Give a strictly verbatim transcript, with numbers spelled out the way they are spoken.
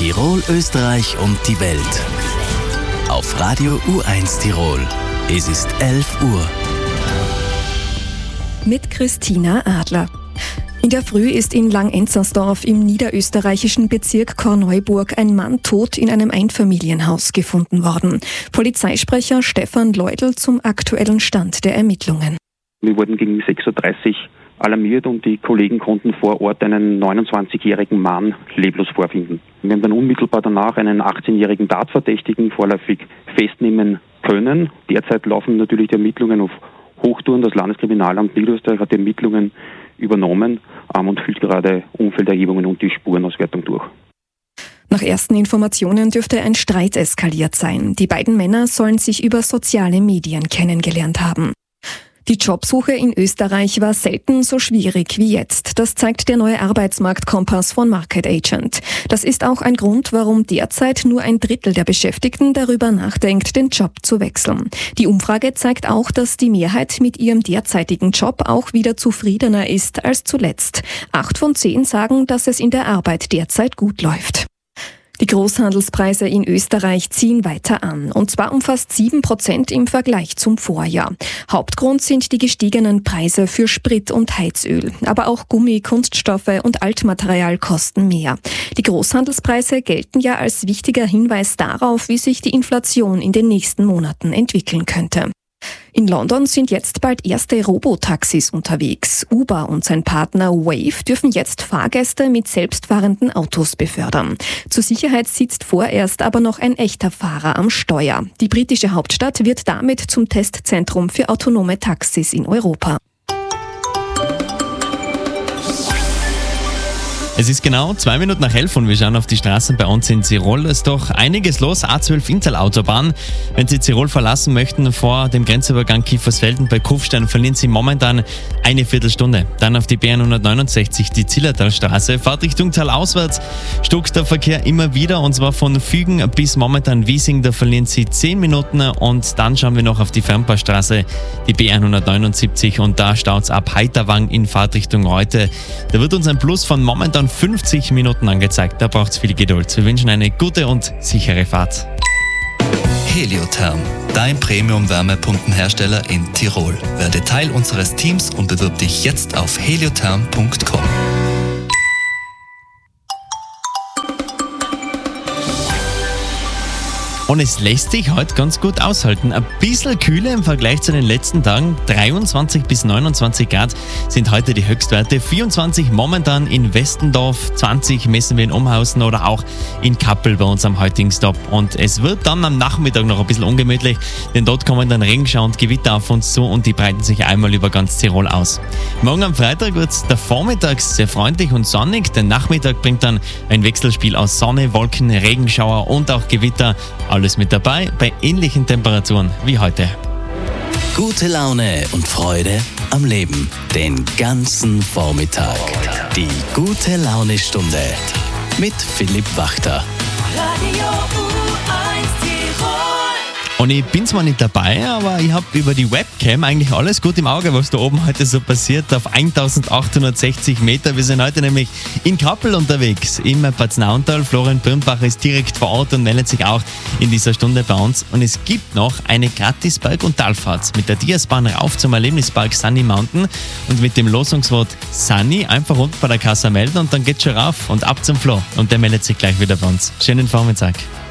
Tirol, Österreich und die Welt. Auf Radio U eins Tirol. Es ist elf Uhr. Mit Christina Adler. In der Früh ist in Langenzersdorf im niederösterreichischen Bezirk Korneuburg ein Mann tot in einem Einfamilienhaus gefunden worden. Polizeisprecher Stefan Leudl zum aktuellen Stand der Ermittlungen. Wir wurden gegen sechs Uhr dreißig alarmiert und die Kollegen konnten vor Ort einen neunundzwanzigjährigen Mann leblos vorfinden. Wir haben dann unmittelbar danach einen achtzehnjährigen Tatverdächtigen vorläufig festnehmen können. Derzeit laufen natürlich die Ermittlungen auf Hochtouren. Das Landeskriminalamt Niederösterreich hat die Ermittlungen übernommen ähm, und führt gerade Umfelderhebungen und die Spurenauswertung durch. Nach ersten Informationen dürfte ein Streit eskaliert sein. Die beiden Männer sollen sich über soziale Medien kennengelernt haben. Die Jobsuche in Österreich war selten so schwierig wie jetzt. Das zeigt der neue Arbeitsmarktkompass von Market Agent. Das ist auch ein Grund, warum derzeit nur ein Drittel der Beschäftigten darüber nachdenkt, den Job zu wechseln. Die Umfrage zeigt auch, dass die Mehrheit mit ihrem derzeitigen Job auch wieder zufriedener ist als zuletzt. Acht von zehn sagen, dass es in der Arbeit derzeit gut läuft. Die Großhandelspreise in Österreich ziehen weiter an, und zwar um fast sieben Prozent im Vergleich zum Vorjahr. Hauptgrund sind die gestiegenen Preise für Sprit und Heizöl. Aber auch Gummi, Kunststoffe und Altmaterial kosten mehr. Die Großhandelspreise gelten ja als wichtiger Hinweis darauf, wie sich die Inflation in den nächsten Monaten entwickeln könnte. In London sind jetzt bald erste Robotaxis unterwegs. Uber und sein Partner Wave dürfen jetzt Fahrgäste mit selbstfahrenden Autos befördern. Zur Sicherheit sitzt vorerst aber noch ein echter Fahrer am Steuer. Die britische Hauptstadt wird damit zum Testzentrum für autonome Taxis in Europa. Es ist genau zwei Minuten nach elf und wir schauen auf die Straßen bei uns in Tirol. Es ist doch einiges los. A zwölf Inntal-Autobahn. Wenn Sie Tirol verlassen möchten, vor dem Grenzübergang Kiefersfelden bei Kufstein, verlieren Sie momentan eine Viertelstunde. Dann auf die B hundertneunundsechzig, die Zillertalstraße. Fahrtrichtung Tal auswärts stockt der Verkehr immer wieder, und zwar von Fügen bis momentan Wiesing. Da verlieren Sie zehn Minuten. Und dann schauen wir noch auf die Fernpassstraße, die B hundertneunundsiebzig, und da staut es ab Heiterwang in Fahrtrichtung Reute. Da wird uns ein Plus von momentan fünfzig Minuten angezeigt. Da braucht es viel Geduld. Wir wünschen eine gute und sichere Fahrt. Heliotherm, dein Premium-Wärmepumpenhersteller in Tirol. Werde Teil unseres Teams und bewirb dich jetzt auf heliotherm punkt com. Und es lässt sich heute ganz gut aushalten. Ein bisschen kühler im Vergleich zu den letzten Tagen. dreiundzwanzig bis neunundzwanzig Grad sind heute die Höchstwerte. vierundzwanzig momentan in Westendorf, zwanzig messen wir in Umhausen oder auch in Kappel bei uns am heutigen Stop. Und es wird dann am Nachmittag noch ein bisschen ungemütlich, denn dort kommen dann Regenschauer und Gewitter auf uns zu und die breiten sich einmal über ganz Tirol aus. Morgen am Freitag wird der Vormittag sehr freundlich und sonnig. Der Nachmittag bringt dann ein Wechselspiel aus Sonne, Wolken, Regenschauer und auch Gewitter. Alles mit dabei bei ähnlichen Temperaturen wie heute. Gute Laune und Freude am Leben. Den ganzen Vormittag. Die gute Laune-Stunde mit Philipp Wachter. Radio U eins Tirol. Und ich bin zwar nicht dabei, aber ich habe über die Webcam eigentlich alles gut im Auge, was da oben heute so passiert, auf eintausendachthundertsechzig Meter. Wir sind heute nämlich in Kappel unterwegs, im Bad Nauntal. Florian Birnbach ist direkt vor Ort und meldet sich auch in dieser Stunde bei uns. Und es gibt noch eine gratis Berg- und Talfahrt mit der Diasbahn rauf zum Erlebnispark Sunny Mountain. Und mit dem Losungswort Sunny einfach unten bei der Kasse melden und dann geht's schon rauf und ab zum Flo. Und der meldet sich gleich wieder bei uns. Schönen Vormittag.